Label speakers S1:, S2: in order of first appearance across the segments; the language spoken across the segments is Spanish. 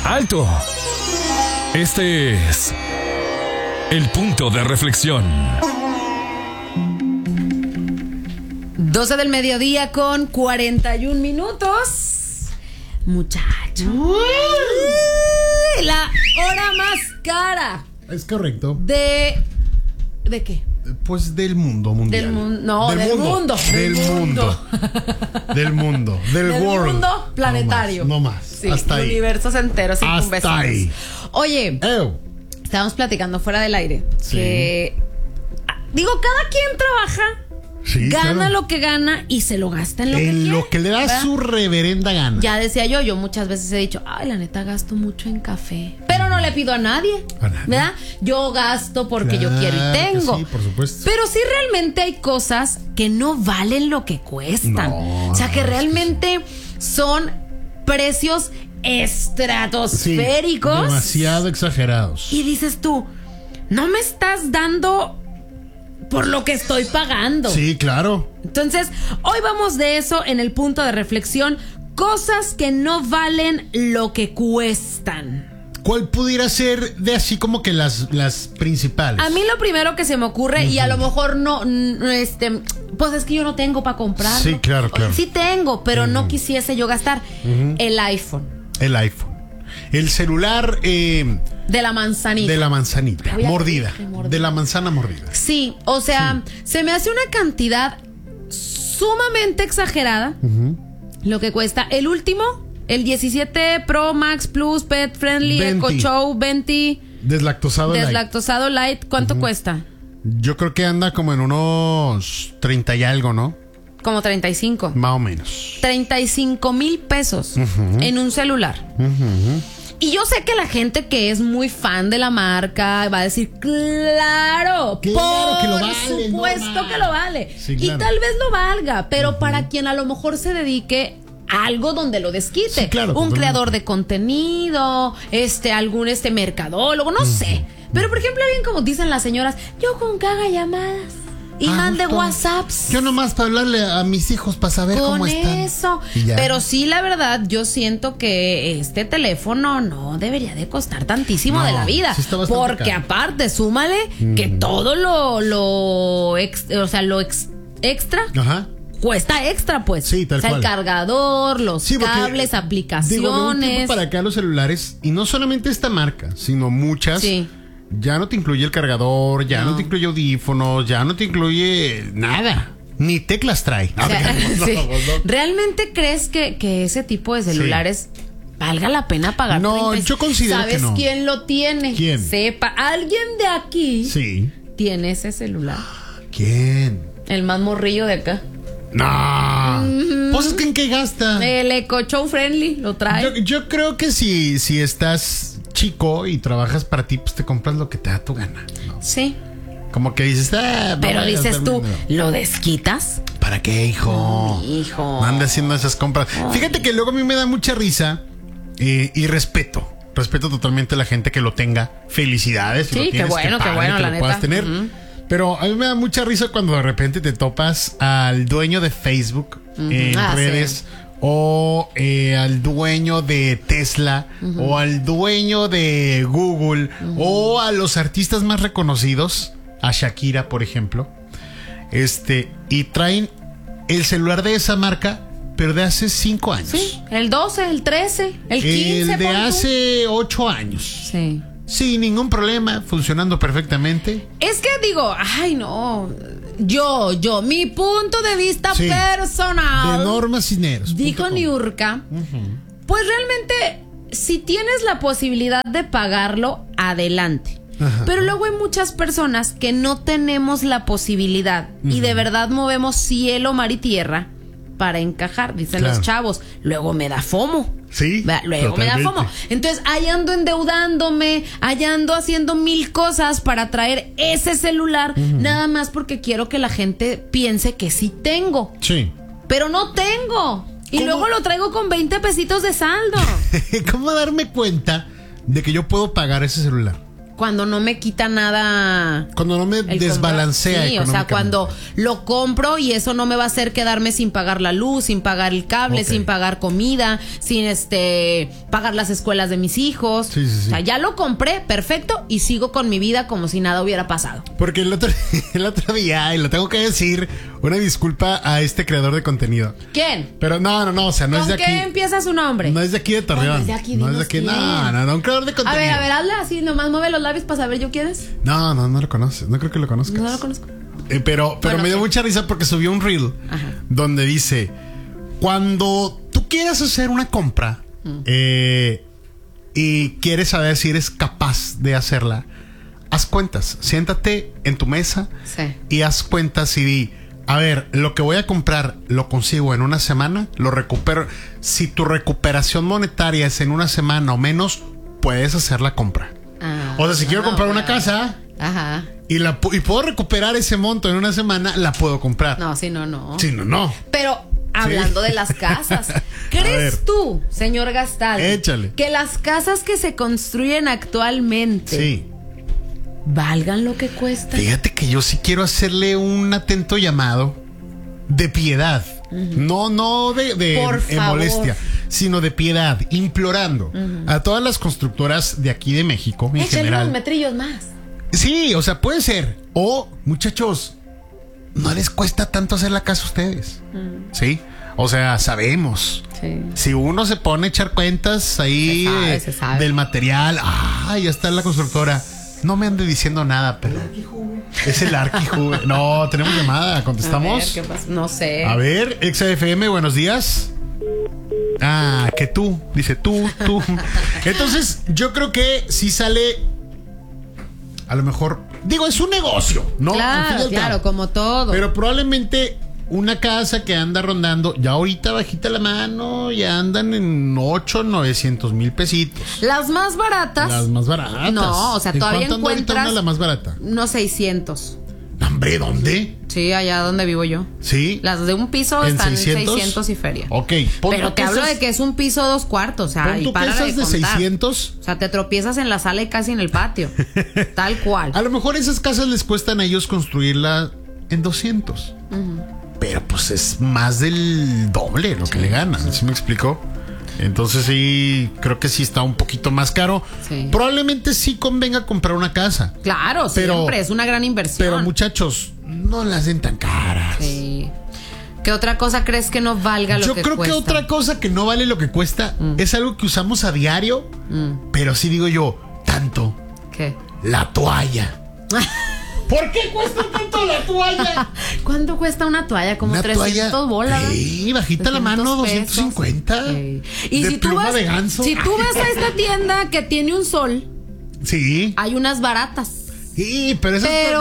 S1: ¡Alto! Este es el punto de reflexión.
S2: 12 del mediodía con 41 minutos. Muchachos. La hora más cara.
S3: Es correcto.
S2: ¿De qué?
S3: Pues del mundo mundial.
S2: Del mundo. Del mundo.
S3: Del world.
S2: Mundo planetario.
S3: No más.
S2: Sí,
S3: hasta ahí.
S2: Universos enteros.
S3: Hasta ahí.
S2: Oye, estábamos platicando fuera del aire.
S3: Sí.
S2: Que cada quien trabaja.
S3: Sí,
S2: gana
S3: claro.
S2: lo que gana y se lo gasta en lo que quiere.
S3: En lo que le da, ¿verdad?, su reverenda gana.
S2: Ya decía yo muchas veces he dicho, ay, la neta gasto mucho en café, pero no le pido a nadie, ¿verdad? Yo gasto porque yo quiero y tengo.
S3: Sí, por supuesto.
S2: Pero sí realmente hay cosas que no valen lo que cuestan. O sea, que realmente son precios estratosféricos.
S3: Sí, demasiado exagerados.
S2: Y dices tú, no me estás dando por lo que estoy pagando.
S3: Sí, claro.
S2: Entonces, hoy vamos de eso en el punto de reflexión. Cosas que no valen lo que cuestan.
S3: ¿Cuál pudiera ser de así como que las principales?
S2: A mí lo primero que se me ocurre, y a lo mejor pues es que yo no tengo para comprarlo.
S3: Sí, claro.
S2: Sí tengo, pero no quisiese yo gastar. El iPhone.
S3: El celular
S2: de la manzanita.
S3: Mordida. De la manzana mordida.
S2: Sí, o sea, se me hace una cantidad sumamente exagerada lo que cuesta. El último, el 17 Pro Max Plus Pet Friendly Eco Show 20 Deslactosado Light. ¿Cuánto cuesta?
S3: Yo creo que anda como en unos 30 y algo, ¿no?
S2: Como 35.
S3: Más o menos.
S2: 35,000 pesos en un celular. Y yo sé que la gente que es muy fan de la marca va a decir, claro
S3: que lo vale,
S2: por supuesto que lo vale.
S3: Sí, claro.
S2: Y tal vez lo valga, pero para quien a lo mejor se dedique a algo donde lo desquite.
S3: Sí, claro,
S2: un
S3: totalmente.
S2: creador de contenido, algún mercadólogo, no sé. Pero por ejemplo, alguien como dicen las señoras, yo con que haga llamadas y mande
S3: justo.
S2: WhatsApps.
S3: Yo nomás para hablarle a mis hijos para saber cómo están.
S2: Con eso. Pero sí, la verdad, yo siento que este teléfono no debería de costar tantísimo de la vida.
S3: Sí, está bastante
S2: porque
S3: caro.
S2: aparte, súmale que todo lo extra cuesta extra, pues.
S3: Sí, tal cual.
S2: El cargador, los
S3: Sí, porque,
S2: cables, aplicaciones.
S3: Digo, de un tiempo para acá los celulares, y no solamente esta marca, sino muchas.
S2: Sí.
S3: Ya no te incluye el cargador, ya no te incluye audífonos, ya no te incluye nada. Ni teclas trae.
S2: O sea, sí. ¿Realmente crees que ese tipo de celulares valga la pena pagar?
S3: No, yo considero que no.
S2: ¿Sabes quién lo tiene?
S3: ¿Quién?
S2: Sepa. Alguien de aquí tiene ese celular.
S3: ¿Quién?
S2: El más morrillo de acá.
S3: No. Pues es que ¿en qué gasta?
S2: El Eco Show Friendly lo trae.
S3: Yo creo que si estás chico y trabajas para ti, pues te compras lo que te da tu gana, ¿no?
S2: Sí.
S3: Como que dices,
S2: pero dices tú, ¿lo desquitas?
S3: ¿Para qué, hijo?
S2: Hijo.
S3: No ande haciendo esas compras. Fíjate que luego a mí me da mucha risa y respeto. Respeto totalmente a la gente que lo tenga. Felicidades.
S2: Sí, qué bueno,
S3: que
S2: la
S3: lo
S2: neta.
S3: puedas tener. Pero a mí me da mucha risa cuando de repente te topas al dueño de Facebook en redes.
S2: Sí.
S3: O al dueño de Tesla, o al dueño de Google, o a los artistas más reconocidos, a Shakira, por ejemplo, y traen el celular de esa marca, pero de hace 5 años.
S2: Sí, el 12, el 13, el 15.
S3: El de hace 8 años.
S2: Sí.
S3: Sin ningún problema, funcionando perfectamente.
S2: Es que digo, ay no, yo, mi punto de vista personal.
S3: De Normas Cineros.
S2: Dijo Niurka, pues realmente, si tienes la posibilidad de pagarlo, adelante. Pero luego hay muchas personas que no tenemos la posibilidad y de verdad movemos cielo, mar y tierra para encajar, dicen los chavos. Luego me da FOMO.
S3: Sí,
S2: luego me da FOMO. Entonces, ahí ando endeudándome, ahí ando haciendo 1000 cosas para traer ese celular, nada más porque quiero que la gente piense que sí tengo.
S3: Sí.
S2: Pero no tengo. Y
S3: ¿Cómo?
S2: luego lo traigo con 20 pesitos de saldo.
S3: ¿Cómo darme cuenta de que yo puedo pagar ese celular?
S2: cuando no me quita nada.
S3: Cuando no me
S2: el
S3: desbalancea.
S2: Sí, o sea, cuando lo compro y eso no me va a hacer quedarme sin pagar la luz, sin pagar el cable, sin pagar comida, sin pagar las escuelas de mis hijos.
S3: Sí.
S2: O sea, ya lo compré, perfecto, y sigo con mi vida como si nada hubiera pasado.
S3: Porque el otro día, y lo tengo que decir, una disculpa a este creador de contenido.
S2: ¿Quién?
S3: Pero no, o sea, no es de aquí.
S2: ¿Con qué empieza su nombre?
S3: No es de aquí de Torreón.
S2: No es de aquí,
S3: no es de aquí.
S2: dinos
S3: No, un creador de contenido.
S2: A ver, hazle así, nomás mueve los labios para saber yo quién es.
S3: No lo conoces. No creo que lo conozcas.
S2: No lo conozco.
S3: Pero me dio mucha risa porque subió un reel donde dice: cuando tú quieras hacer una compra y quieres saber si eres capaz de hacerla, haz cuentas. Siéntate en tu mesa y haz cuentas y di: a ver, lo que voy a comprar lo consigo en una semana, lo recupero. Si tu recuperación monetaria es en una semana o menos, puedes hacer la compra. O sea, si quiero comprar una casa y puedo recuperar ese monto en una semana, la puedo comprar.
S2: No, si no.
S3: Si no.
S2: Pero hablando de las casas, ¿crees tú, señor Gastaldi,
S3: échale,
S2: que las casas que se construyen actualmente valgan lo que cuestan?
S3: Fíjate que yo sí quiero hacerle un atento llamado de piedad. No de molestia, sino de piedad, implorando a todas las constructoras de aquí de México en general.
S2: Unos metrillos más.
S3: Sí, o sea, puede ser. O, muchachos, no les cuesta tanto hacer la casa a ustedes. ¿Sí? O sea, sabemos. Sí. Si uno se pone a echar cuentas ahí
S2: se sabe.
S3: Del material, ya está la constructora. No me ande diciendo nada, pero es el Arquijuve. No, tenemos llamada, contestamos.
S2: A ver, ¿qué pasa? No sé.
S3: A ver, XFM, buenos días. Que tú, dice tú. Entonces, yo creo que sí sale. A lo mejor, digo, es un negocio, ¿no?
S2: Claro, como todo.
S3: Pero probablemente una casa que anda rondando, ya ahorita bajita la mano, ya andan en 900 mil pesitos.
S2: Las más baratas. No, o sea, todavía encuentras
S3: la más barata.
S2: Unos 600.
S3: Hombre, ¿dónde?
S2: Sí, allá donde vivo yo.
S3: Sí.
S2: Las de un piso están en 600 y feria.
S3: Ok.
S2: Pero te hablo de que es un piso 2 cuartos, o sea, y para de contar.
S3: 600.
S2: O sea, te tropiezas en la sala y casi en el patio. Tal cual.
S3: A lo mejor esas casas les cuestan a ellos construirla en 200. Pero pues es más del doble lo que le ganan. ¿Sí me explicó? Entonces sí, creo que sí está un poquito más caro. Sí. Probablemente sí convenga comprar una casa.
S2: Claro, siempre es una gran inversión.
S3: Pero muchachos, no las den tan caras.
S2: Sí. ¿Qué otra cosa crees que no valga lo que cuesta? Yo creo que
S3: otra cosa que no vale lo que cuesta es algo que usamos a diario, pero sí digo yo, tanto.
S2: ¿Qué?
S3: La toalla. ¿Por qué cuesta tanto la toalla?
S2: ¿Cuánto cuesta una toalla? Como una 300 bolas.
S3: Sí, bajita la mano, 250.
S2: Y
S3: de
S2: si tú vas,
S3: de ganso.
S2: Si tú vas a esta tienda que tiene un sol, hay unas baratas.
S3: Sí, pero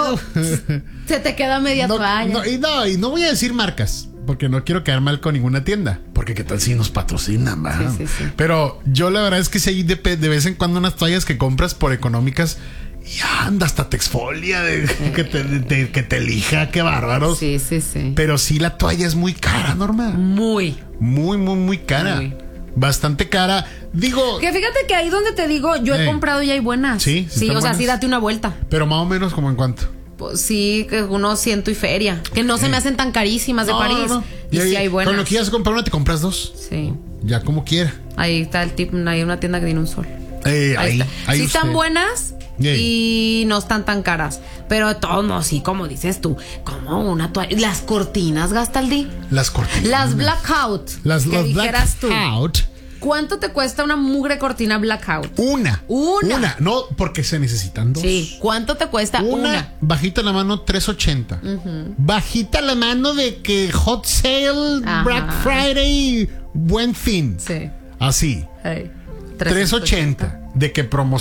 S2: se te queda media toalla.
S3: Y no voy a decir marcas, porque no quiero quedar mal con ninguna tienda. Porque qué tal si nos patrocinan, ¿verdad? Sí. Pero yo la verdad es que si hay de vez en cuando unas toallas que compras por económicas. Y anda, hasta te exfolia que te lija, qué bárbaro.
S2: Sí.
S3: Pero sí, la toalla es muy cara, Norma. Muy cara. Bastante cara. Digo.
S2: Que fíjate que ahí donde te digo, yo he comprado y hay buenas.
S3: Sí,
S2: o sea, buenas. Sí, date una vuelta.
S3: Pero más o menos, ¿como en cuánto?
S2: Pues sí, que unos 100 y feria. Que no se me hacen tan carísimas de París. No. Y sí hay buenas.
S3: Con lo que quieras comprar una, te compras 2.
S2: Sí.
S3: Ya como quiera.
S2: Ahí está el tip. Hay una tienda que tiene un sol.
S3: Ahí
S2: sí están buenas. Y no están tan caras. Pero de todos modos, sí, como dices tú, como una toalla. Las cortinas, Gastaldi.
S3: Las cortinas.
S2: Las blackout.
S3: Las blackout.
S2: ¿Cuánto te cuesta una mugre cortina blackout?
S3: Una. No, porque se necesitan 2.
S2: Sí. ¿Cuánto te cuesta una?
S3: Bajita la mano, 380. Bajita la mano de que Hot Sale, Black Friday, Buen Fin.
S2: Sí.
S3: Así. 380. De que promoción.